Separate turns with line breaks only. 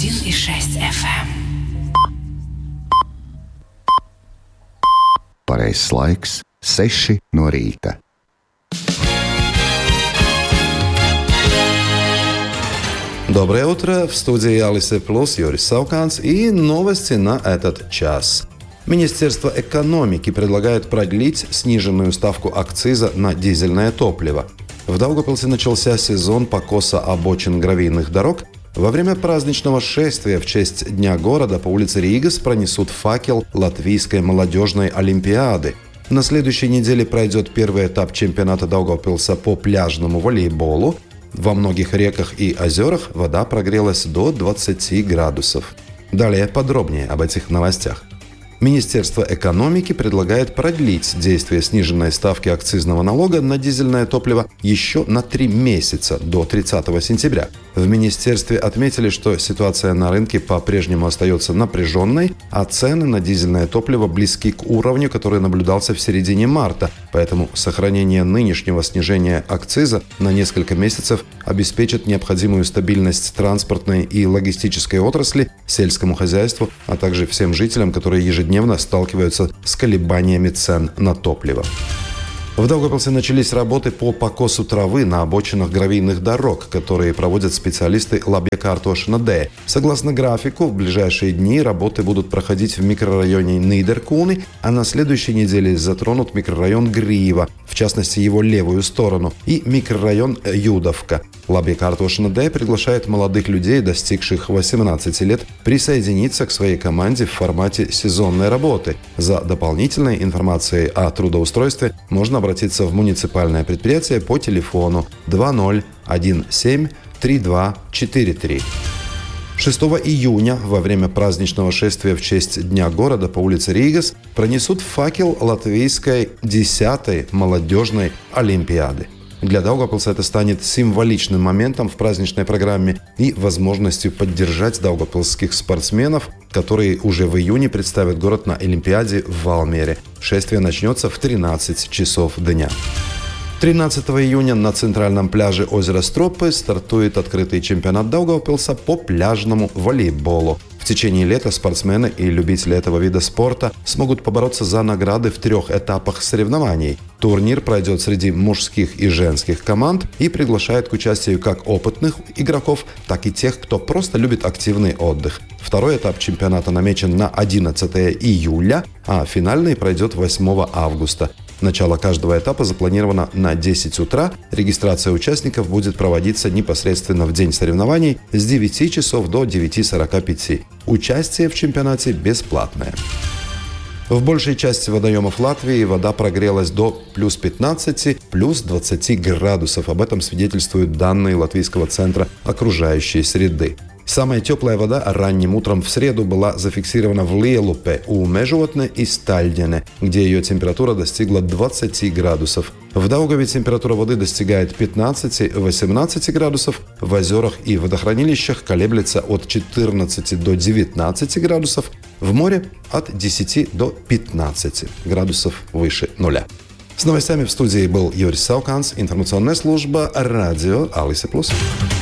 101,6 FM.
Pareizais laiks - 6 no rīta.
Доброе утро! В студии Алисы Плюс Юрий Сауканц и новости на этот час. Министерство экономики предлагает продлить сниженную ставку акциза на дизельное топливо. В Даугавпилсе начался сезон покоса обочин гравийных дорог. Во время праздничного шествия в честь Дня города по улице Ригас пронесут факел Латвийской молодежной олимпиады. На следующей неделе пройдет первый этап чемпионата Даугавпилса по пляжному волейболу. Во многих реках и озерах вода прогрелась до 20 градусов. Далее подробнее об этих новостях. Министерство экономики предлагает продлить действие сниженной ставки акцизного налога на дизельное топливо еще на 3 месяца, до 30 сентября. В министерстве отметили, что ситуация на рынке по-прежнему остается напряженной, а цены на дизельное топливо близки к уровню, который наблюдался в середине марта. Поэтому сохранение нынешнего снижения акциза на несколько месяцев обеспечит необходимую стабильность транспортной и логистической отрасли, сельскому хозяйству, а также всем жителям, которые ежедневно сталкиваются с колебаниями цен на топливо. В Даугавпилсе начались работы по покосу травы на обочинах гравийных дорог, которые проводят специалисты Лабья-Kārtošana D. Согласно графику, в ближайшие дни работы будут проходить в микрорайоне Нидеркуни, а на следующей неделе затронут микрорайон Грива, в частности его левую сторону, и микрорайон Юдовка. Лабья-Kārtošana D приглашает молодых людей, достигших 18 лет, присоединиться к своей команде в формате сезонной работы. За дополнительной информацией о трудоустройстве можно обратиться в муниципальное предприятие по телефону 20173243. 6 июня во время праздничного шествия в честь Дня города по улице Ригас пронесут факел Латвийской 10-й молодежной олимпиады. Для Даугавпилса это станет символичным моментом в праздничной программе и возможностью поддержать даугавпилских спортсменов, которые уже в июне представят город на Олимпиаде в Валмере. Шествие начнется в 13 часов дня. 13 июня на центральном пляже озера Стропы стартует открытый чемпионат Даугавпилса по пляжному волейболу. В течение лета спортсмены и любители этого вида спорта смогут побороться за награды в 3 этапах соревнований. Турнир пройдет среди мужских и женских команд и приглашает к участию как опытных игроков, так и тех, кто просто любит активный отдых. Второй этап чемпионата намечен на 11 июля, а финальный пройдет 8 августа. Начало каждого этапа запланировано на 10 утра. Регистрация участников будет проводиться непосредственно в день соревнований с 9 часов до 9:45. Участие в чемпионате бесплатное. В большей части водоемов Латвии вода прогрелась до плюс 15, плюс 20 градусов. Об этом свидетельствуют данные Латвийского центра окружающей среды. Самая теплая вода ранним утром в среду была зафиксирована в Lielupē, у Mežotne и Стальдене, где ее температура достигла 20 градусов. В Даугаве температура воды достигает 15-18 градусов, в озерах и водохранилищах колеблется от 14 до 19 градусов, в море от 10 до 15 градусов выше нуля. С новостями в студии был Юрий Сауканц, информационная служба радио Алисы Плюс.